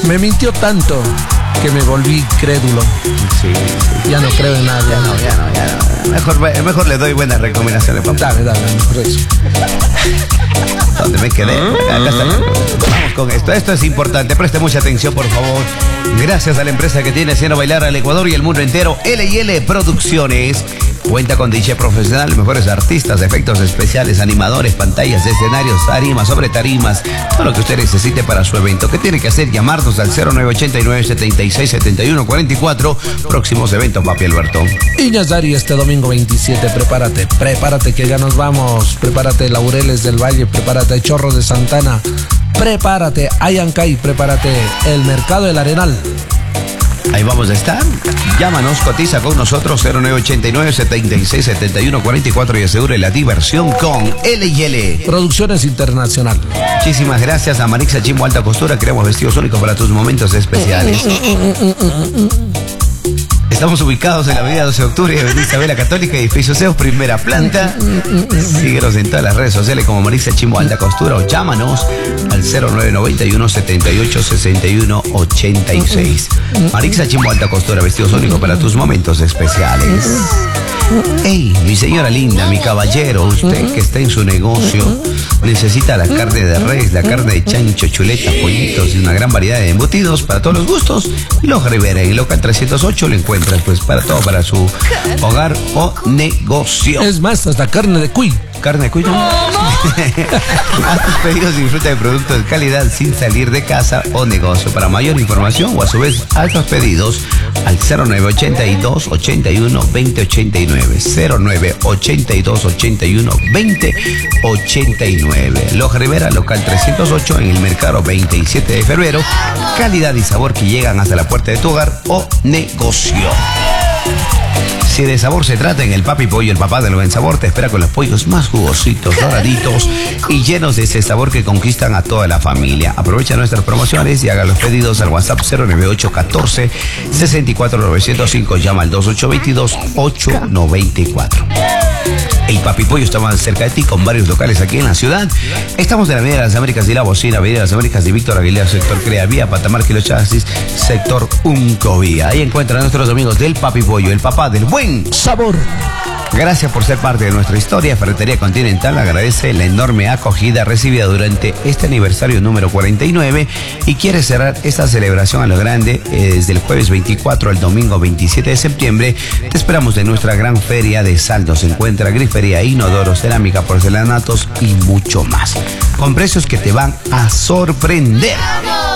Me mintió tanto que me volví crédulo. Sí. Ya no creo en nada. Ya no. Mejor le doy buenas recomendaciones, papá. Dame, mejor eso. ¿Dónde me quedé? Acá está. Vamos con esto. Esto es importante. Preste mucha atención, por favor. Gracias a la empresa que tiene haciendo bailar al Ecuador y el mundo entero, L&L Producciones. Cuenta con DJ profesional, mejores artistas, efectos especiales, animadores, pantallas, escenarios, tarimas, sobre tarimas, todo lo que usted necesite para su evento. ¿Qué tiene que hacer? Llamarnos al 0989-767144. Próximos eventos, papi Alberto. Iñazari, este domingo 27, prepárate que ya nos vamos. Prepárate, Laureles del Valle, prepárate, Chorros de Santana, prepárate, Ayancay, prepárate, el Mercado del Arenal. Ahí vamos a estar. Llámanos, cotiza con nosotros 0989-767144 y asegure la diversión con L&L Producciones Internacional. Muchísimas gracias a Marixa Chimbo Alta Costura. Creamos vestidos únicos para tus momentos especiales. Estamos ubicados en la avenida 12 de octubre, avenida Isabela Católica, edificio CEOS, primera planta. Síguenos en todas las redes sociales como Marixa Chimbo Alta Costura o llámanos al 0991-786186. Marixa Chimbo Alta Costura, vestidos únicos para tus momentos especiales. Hey, mi señora linda, mi caballero, usted que está en su negocio, necesita la carne de res, la carne de chancho, chuletas, pollitos y una gran variedad de embutidos para todos los gustos. Los Rivera en el local 308 lo encuentras pues para todo, para su hogar o negocio. Es más, hasta carne de cuy. Carne de cuy. Haz tus pedidos y disfruta de productos de calidad sin salir de casa o negocio. Para mayor información o a su vez haz tus pedidos al 0982 81 2089. 0982 81 2089. Los Rivera, local 308 en el mercado 27 de febrero. Calidad y sabor que llegan hasta la puerta de tu hogar o negocio. Si de sabor se trata, en el Papi Pollo, el papá del buen sabor, te espera con los pollos más jugositos, doraditos y llenos de ese sabor que conquistan a toda la familia. Aprovecha nuestras promociones y haga los pedidos al WhatsApp 09814 64905. Llama al 2822-894. El Papi Pollo está más cerca de ti, con varios locales aquí en la ciudad. Estamos en la Avenida de las Américas y La Bocina, Avenida de las Américas de Víctor Aguilera, sector Crea Vía, Patamar, Kilo Chasis, sector Uncovía. Ahí encuentran a nuestros amigos del Papi Pollo, el papá del buen sabor. Gracias por ser parte de nuestra historia. Ferretería Continental agradece la enorme acogida recibida durante este aniversario número 49 y quiere cerrar esta celebración a lo grande desde el jueves 24 al domingo 27 de septiembre. Te esperamos en nuestra gran feria de saldos. Se encuentra grifería, inodoros, cerámica, porcelanatos y mucho más, con precios que te van a sorprender.